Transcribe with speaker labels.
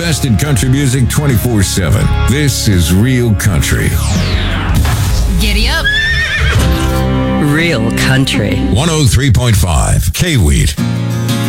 Speaker 1: best in country music 24/7. This is Real Country.
Speaker 2: Giddy up.
Speaker 3: Real Country.
Speaker 1: 103.5 K-Wheat.